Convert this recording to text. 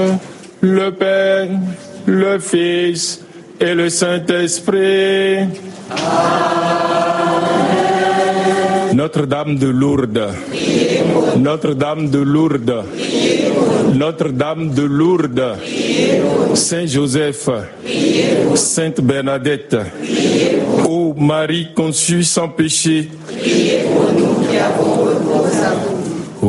le Père, le Fils et le Saint-Esprit. Notre-Dame de Lourdes, Notre-Dame de Lourdes, Notre-Dame de Lourdes, Saint-Joseph, Sainte Bernadette, ô Marie conçue sans péché, priez pour nous qui avons recours à vous.